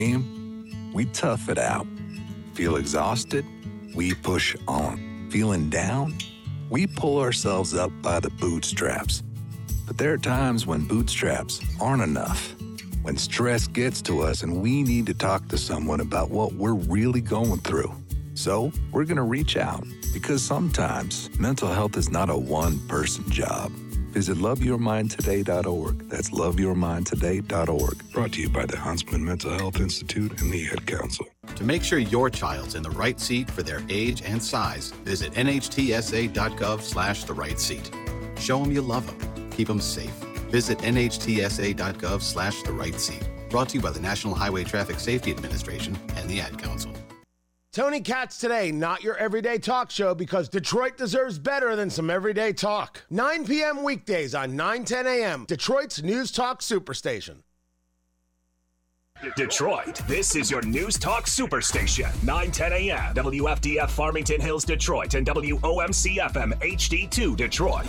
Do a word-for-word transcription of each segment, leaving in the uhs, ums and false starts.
We tough it out. Feel exhausted? We push on. Feeling down? We pull ourselves up by the bootstraps. But there are times when bootstraps aren't enough. When stress gets to us and we need to talk to someone about what we're really going through. So we're going to reach out, because sometimes mental health is not a one-person job. Visit love your mind today dot org. That's love your mind today dot org. Brought to you by the Huntsman Mental Health Institute and the Ad Council. To make sure your child's in the right seat for their age and size, visit N H T S A dot gov slash the right seat. Show them you love them. Keep them safe. Visit N H T S A dot gov slash the right seat. Brought to you by the National Highway Traffic Safety Administration and the Ad Council. Tony Katz Today, not your everyday talk show, because Detroit deserves better than some everyday talk. nine p.m. weekdays on nine ten a.m., Detroit's News Talk Superstation. Detroit, this is your News Talk Superstation. nine ten a.m. W F D F Farmington Hills, Detroit, and W O M C F M H D two, Detroit.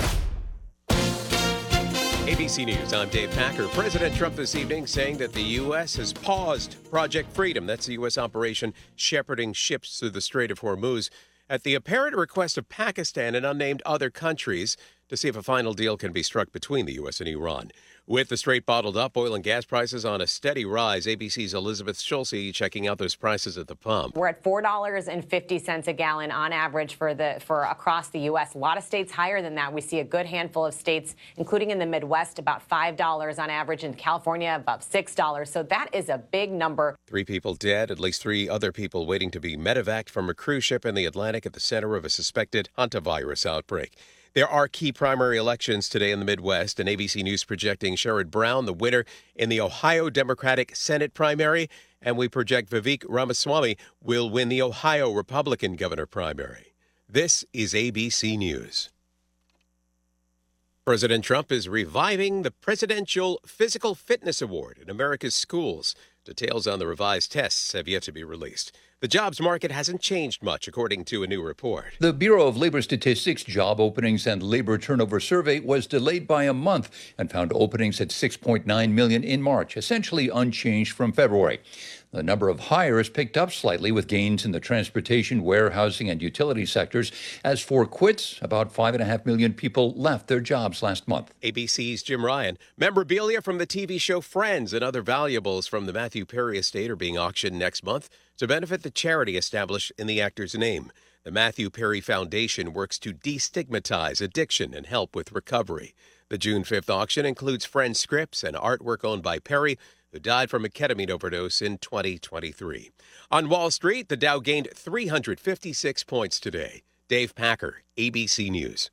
A B C News, I'm Dave Packer. President Trump this evening saying that the U S has paused Project Freedom. That's the U S operation shepherding ships through the Strait of Hormuz at the apparent request of Pakistan and unnamed other countries to see if a final deal can be struck between the U S and Iran. With the strait bottled up, oil and gas prices on a steady rise. A B C's Elizabeth Schulze checking out those prices at the pump. We're at four dollars and fifty cents a gallon on average for the for across the U S. A lot of states higher than that. We see a good handful of states, including in the Midwest, about five dollars on average. In California, about six dollars. So that is a big number. Three people dead, at least three other people waiting to be medevaced from a cruise ship in the Atlantic at the center of a suspected hantavirus outbreak. There are key primary elections today in the Midwest, and A B C News projecting Sherrod Brown the winner in the Ohio Democratic Senate primary, and we project Vivek Ramaswamy will win the Ohio Republican governor primary. This is A B C News. President Trump is reviving the Presidential Physical Fitness Award in America's schools. Details on the revised tests have yet to be released. The jobs market hasn't changed much, according to a new report. The Bureau of Labor Statistics Job Openings and Labor Turnover Survey was delayed by a month and found openings at six point nine million in March, essentially unchanged from February. The number of hires picked up slightly with gains in the transportation, warehousing, and utility sectors. As for quits, about five and a half million people left their jobs last month. A B C's Jim Ryan. Memorabilia from the T V show Friends and other valuables from the Matthew Perry estate are being auctioned next month to benefit the charity established in the actor's name. The Matthew Perry Foundation works to destigmatize addiction and help with recovery. The June fifth auction includes Friends scripts and artwork owned by Perry, who died from a ketamine overdose in twenty twenty-three. On Wall Street, the Dow gained three hundred fifty-six points today. Dave Packer, A B C News.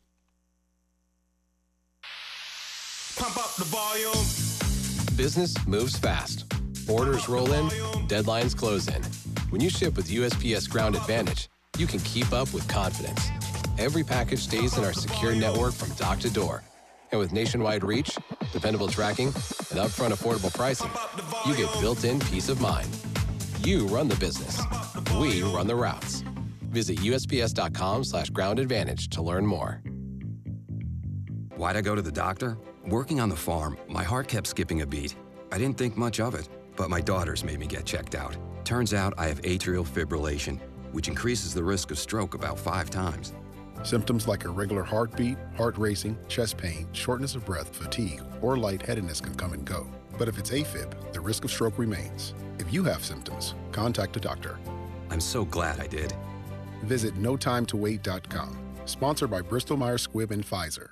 Pump up the volume. Business moves fast. Orders roll in, deadlines close in. When you ship with U S P S Ground Advantage, you can keep up with confidence. Every package stays in our secure network from dock to door. And with nationwide reach, dependable tracking, and upfront affordable pricing, you get built-in peace of mind. You run the business. We run the routes. Visit U S P S dot com slash ground advantage to learn more. Why'd I go to the doctor? Working on the farm, my heart kept skipping a beat. I didn't think much of it, but my daughters made me get checked out. Turns out I have atrial fibrillation, which increases the risk of stroke about five times. Symptoms like irregular heartbeat, heart racing, chest pain, shortness of breath, fatigue, or lightheadedness can come and go. But if it's AFib, the risk of stroke remains. If you have symptoms, contact a doctor. I'm so glad I did. Visit no time to wait dot com. Sponsored by Bristol Myers Squibb and Pfizer.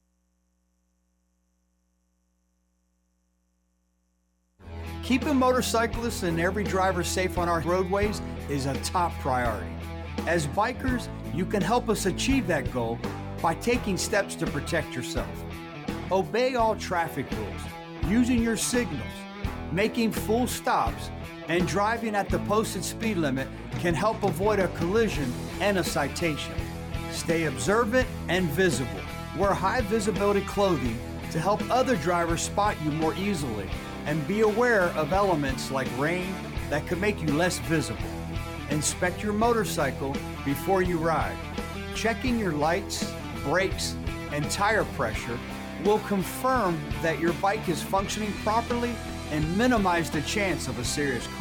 Keeping motorcyclists and every driver safe on our roadways is a top priority. As bikers, you can help us achieve that goal by taking steps to protect yourself. Obey all traffic rules, using your signals, making full stops, and driving at the posted speed limit can help avoid a collision and a citation. Stay observant and visible. Wear high visibility clothing to help other drivers spot you more easily, and be aware of elements like rain that could make you less visible. Inspect your motorcycle before you ride. Checking your lights, brakes, and tire pressure will confirm that your bike is functioning properly and minimize the chance of a serious crash.